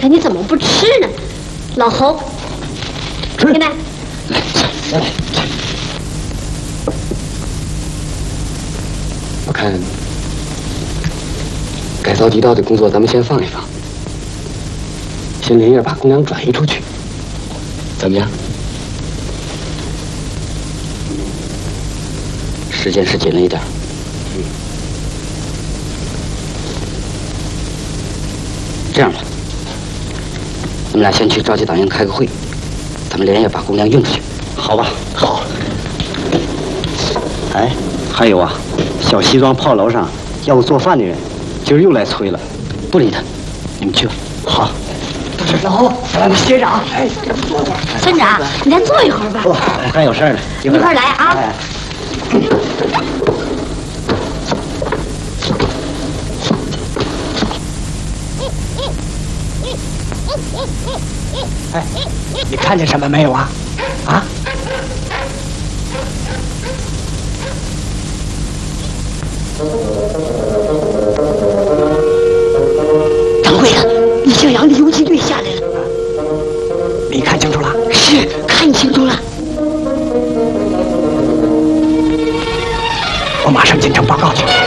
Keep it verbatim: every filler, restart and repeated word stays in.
看你怎么不吃呢？老侯， 吃。 进来。 来来。我看改造地道的工作咱们先放一放，先连夜把公粮转移出去，怎么样？时间是紧了一点。嗯。这样吧，咱们俩先去召集党员开个会，咱们连夜把公粮运出去，好吧？好。 哎，还有啊，小西庄炮楼上要做饭的人，今儿又来催了， 不理他，你们去吧。 好。 老侯，学长，哎， 坐会儿。村长，你再坐一会儿吧。 我还有事呢， 一会儿来啊。 哎哎，你看见什么没有啊？啊？ 掌柜的，李向阳的游击队下来了。 你看清楚了？ 是，看清楚了。 我马上进城报告去。